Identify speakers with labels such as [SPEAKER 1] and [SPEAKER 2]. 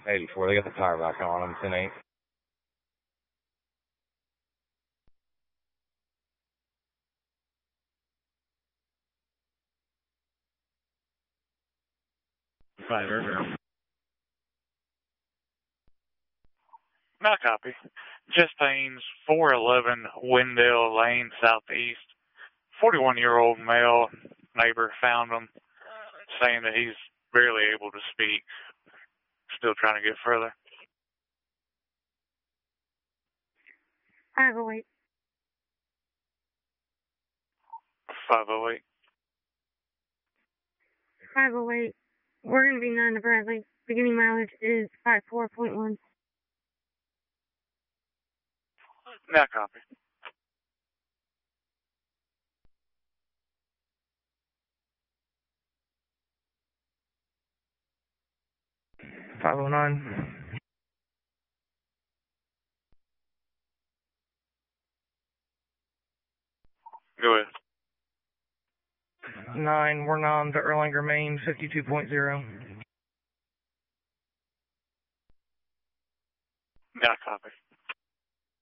[SPEAKER 1] 84. They got the tire back on them. 10-8.
[SPEAKER 2] Five River.
[SPEAKER 3] Not copy. Just Payne's 411 Wendell Lane Southeast. 41-year-old male neighbor found him, saying that he's barely able to speak. Still trying to get further.
[SPEAKER 4] 508.
[SPEAKER 3] 508.
[SPEAKER 4] 508. We're going to be 9 to Bradley. Beginning mileage is 54.1.
[SPEAKER 3] Not copy.
[SPEAKER 5] $509.
[SPEAKER 3] Go ahead.
[SPEAKER 5] 9, we're on to Erlanger, Maine, 52.0.
[SPEAKER 3] Not copy.